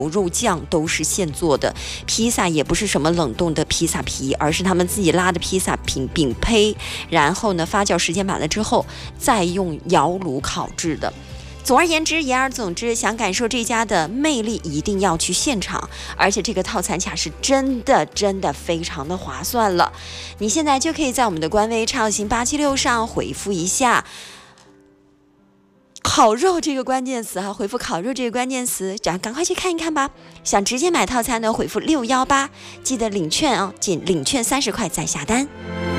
肉酱都是现做的，披萨也不是什么冷冻的披萨皮，而是他们自己拉的披萨饼胚，然后呢发酵时间满了之后再用窑炉烤制的。总而言之，言而总之，想感受这家的魅力，一定要去现场。而且这个套餐卡是真的非常的划算了。你现在就可以在我们的官微超行876上回复一下烤肉这个关键词哈，回复烤肉这个关键词，赶快去看一看吧。想直接买套餐呢，回复618，记得领券哦，仅领券30块再下单。